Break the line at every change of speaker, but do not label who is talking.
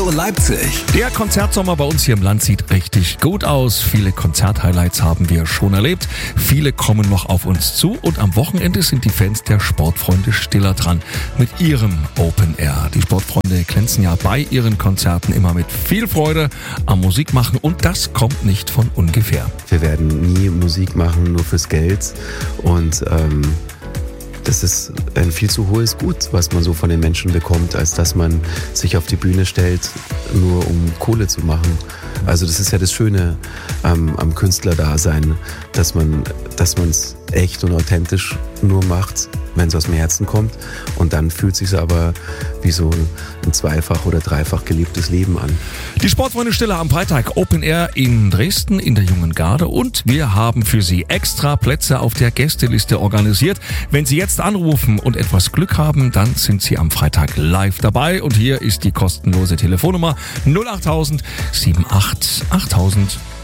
Hallo Leipzig.
Der Konzertsommer bei uns hier im Land sieht richtig gut aus. Viele Konzerthighlights haben wir schon erlebt. Viele kommen noch auf uns zu. Und am Wochenende sind die Fans der Sportfreunde Stiller dran mit ihrem Open Air. Die Sportfreunde glänzen ja bei ihren Konzerten immer mit viel Freude am Musikmachen. Und das kommt nicht von ungefähr.
Wir werden nie Musik machen, nur fürs Geld. Und das ist ein viel zu hohes Gut, was man so von den Menschen bekommt, als dass man sich auf die Bühne stellt, nur um Kohle zu machen. Also das ist ja das Schöne am Künstlerdasein, dass man es echt und authentisch nur macht, wenn es aus dem Herzen kommt. Und dann fühlt es sich aber wie so ein zweifach oder dreifach gelebtes Leben an.
Die Sportfreunde Stiller am Freitag Open Air in Dresden in der Jungen Garde. Und wir haben für Sie extra Plätze auf der Gästeliste organisiert. Wenn Sie jetzt anrufen und etwas Glück haben, dann sind Sie am Freitag live dabei. Und hier ist die kostenlose Telefonnummer 08000 78 8000.